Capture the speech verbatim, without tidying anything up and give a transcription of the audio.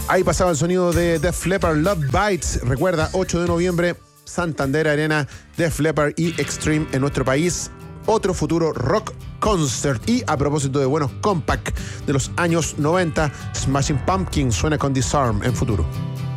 Ahí pasaba el sonido de Def Leppard, Love Bites. Recuerda, ocho de noviembre, Santander Arena, Def Leppard y Extreme en nuestro país. Otro futuro rock concert. Y a propósito de buenos compact de los años noventa, Smashing Pumpkins suena con Disarm en futuro.